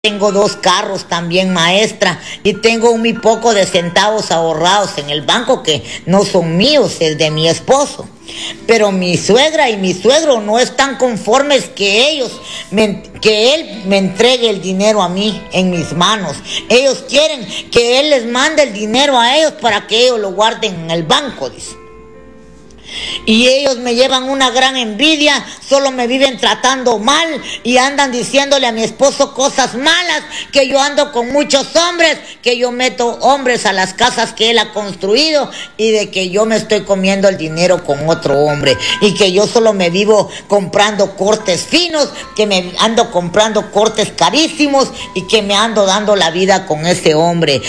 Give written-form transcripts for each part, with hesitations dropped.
Tengo 2 carros también, maestra, y tengo muy poco de centavos ahorrados en el banco que no son míos, es de mi esposo. Pero mi suegra y mi suegro no están conformes que él me entregue el dinero a mí en mis manos. Ellos quieren que él les mande el dinero a ellos para que ellos lo guarden en el banco, dice. Y ellos me llevan una gran envidia, solo me viven tratando mal y andan diciéndole a mi esposo cosas malas, que yo ando con muchos hombres, que yo meto hombres a las casas que él ha construido y de que yo me estoy comiendo el dinero con otro hombre y que yo solo me vivo comprando cortes finos, que me ando comprando cortes carísimos y que me ando dando la vida con ese hombre.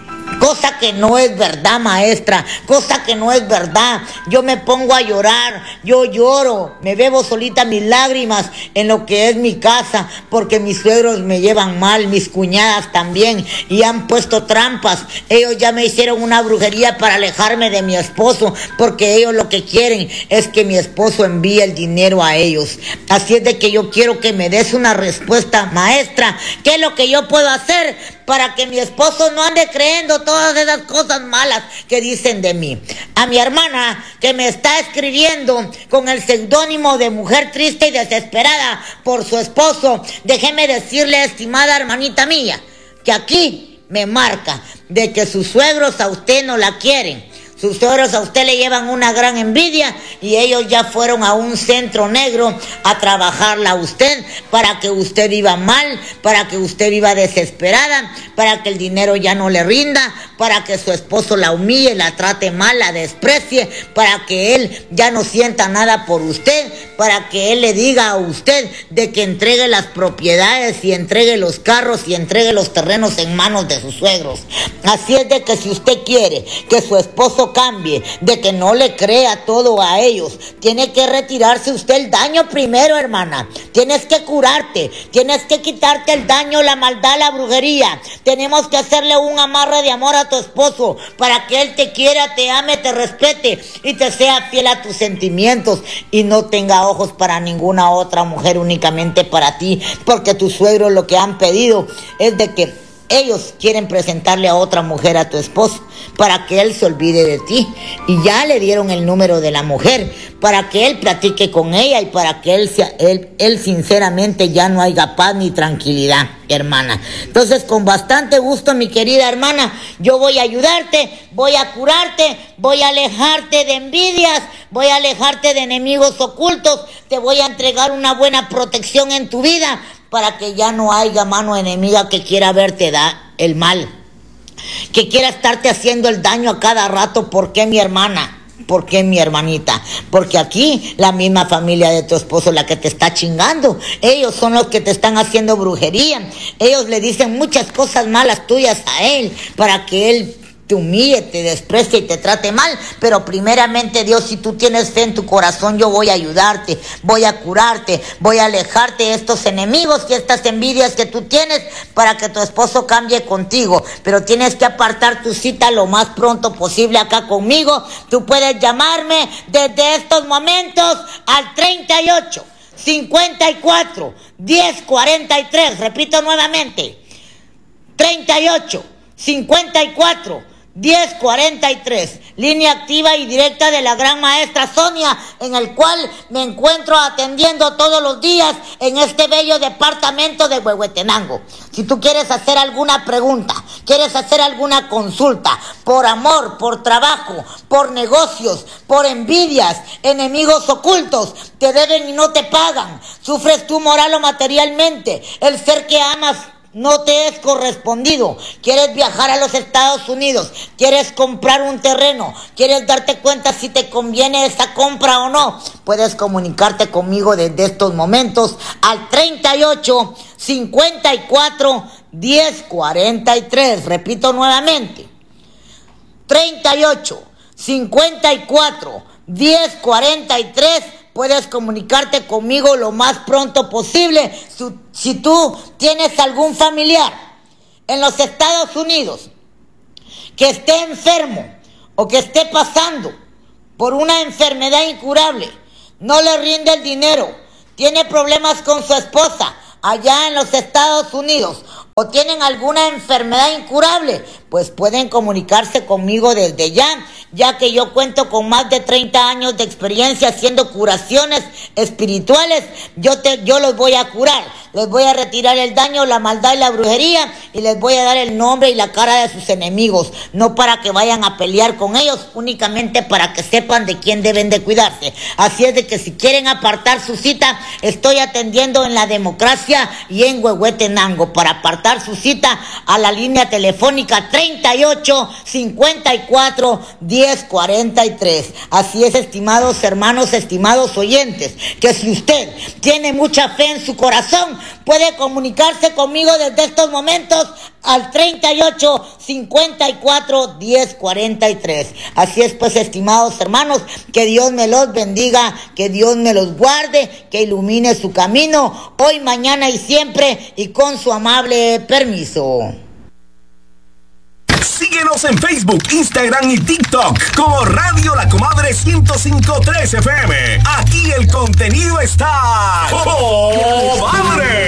Cosa que no es verdad, maestra, cosa que no es verdad. Yo me pongo a llorar, yo lloro, me bebo solita mis lágrimas en lo que es mi casa, porque mis suegros me llevan mal, mis cuñadas también, y han puesto trampas. Ellos ya me hicieron una brujería para alejarme de mi esposo, porque ellos lo que quieren es que mi esposo envíe el dinero a ellos. Así es de que yo quiero que me des una respuesta, maestra. ¿Qué es lo que yo puedo hacer para que mi esposo no ande creyendo todas esas cosas malas que dicen de mí? A mi hermana, que me está escribiendo con el seudónimo de Mujer Triste y Desesperada por su esposo, déjeme decirle, estimada hermanita mía, que aquí me marca de que sus suegros a usted no la quieren. Sus suegros a usted le llevan una gran envidia y ellos ya fueron a un centro negro a trabajarla a usted para que usted viva mal, para que usted viva desesperada, para que el dinero ya no le rinda, para que su esposo la humille, la trate mal, la desprecie, para que él ya no sienta nada por usted, para que él le diga a usted de que entregue las propiedades y entregue los carros y entregue los terrenos en manos de sus suegros. Así es de que si usted quiere que su esposo cambie, de que no le crea todo a ellos, tiene que retirarse usted el daño primero, hermana. Tienes que curarte, tienes que quitarte el daño, la maldad, la brujería. Tenemos que hacerle un amarre de amor a tu esposo para que él te quiera, te ame, te respete y te sea fiel a tus sentimientos y no tenga ojos para ninguna otra mujer, únicamente para ti, porque tus suegros lo que han pedido es de que ellos quieren presentarle a otra mujer a tu esposo para que él se olvide de ti, y ya le dieron el número de la mujer para que él platique con ella y para que él sinceramente ya no haya paz ni tranquilidad, hermana. Entonces, con bastante gusto, mi querida hermana, yo voy a ayudarte, voy a curarte, voy a alejarte de envidias, voy a alejarte de enemigos ocultos, te voy a entregar una buena protección en tu vida para que ya no haya mano enemiga que quiera verte el mal, que quiera estarte haciendo el daño a cada rato. ¿Por qué, mi hermana? ¿Por qué, mi hermanita? Porque aquí la misma familia de tu esposo la que te está chingando. Ellos son los que te están haciendo brujería. Ellos le dicen muchas cosas malas tuyas a él para que él te humille, te desprecie y te trate mal. Pero primeramente, Dios, si tú tienes fe en tu corazón, yo voy a ayudarte, voy a curarte, voy a alejarte de estos enemigos y estas envidias que tú tienes para que tu esposo cambie contigo. Pero tienes que apartar tu cita lo más pronto posible acá conmigo. Tú puedes llamarme desde estos momentos al 38 54 10 43. Repito nuevamente, 38 54 1043, línea activa y directa de la gran maestra Sonia, en el cual me encuentro atendiendo todos los días en este bello departamento de Huehuetenango. Si tú quieres hacer alguna pregunta, quieres hacer alguna consulta, por amor, por trabajo, por negocios, por envidias, enemigos ocultos, te deben y no te pagan, sufres tú moral o materialmente, el ser que amas no te es correspondido, quieres viajar a los Estados Unidos, quieres comprar un terreno, quieres darte cuenta si te conviene esa compra o no, puedes comunicarte conmigo desde estos momentos al 38 54 10 43. Repito nuevamente, 38 54 10 43. Puedes comunicarte conmigo lo más pronto posible. Si tú tienes algún familiar en los Estados Unidos que esté enfermo o que esté pasando por una enfermedad incurable, no le rinde el dinero, tiene problemas con su esposa allá en los Estados Unidos, o tienen alguna enfermedad incurable, pues pueden comunicarse conmigo desde ya que yo cuento con más de 30 años de experiencia haciendo curaciones espirituales. Yo los voy a curar, les voy a retirar el daño, la maldad y la brujería, y les voy a dar el nombre y la cara de sus enemigos, no para que vayan a pelear con ellos, únicamente para que sepan de quién deben de cuidarse. Así es de que si quieren apartar su cita, estoy atendiendo en La Democracia y en Huehuetenango. Para apartar su cita, a la línea telefónica 38 54 10 43. Así es, estimados hermanos, estimados oyentes, que si usted tiene mucha fe en su corazón, puede comunicarse conmigo desde estos momentos al 38 54 10 43. Así es, pues, estimados hermanos, que Dios me los bendiga, que Dios me los guarde, que ilumine su camino hoy, mañana y siempre, y con su amable permiso. Síguenos en Facebook, Instagram y TikTok como Radio La Comadre 105.3 FM. Aquí el contenido está